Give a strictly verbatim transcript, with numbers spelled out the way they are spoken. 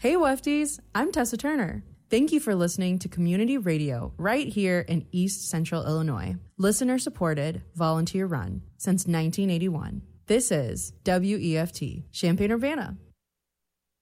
Hey, Wefties, I'm Tessa Turner. Thank you for listening to Community Radio right here in East Central Illinois. Listener supported, volunteer run since nineteen eighty-one. This is W E F T, Champaign-Urbana.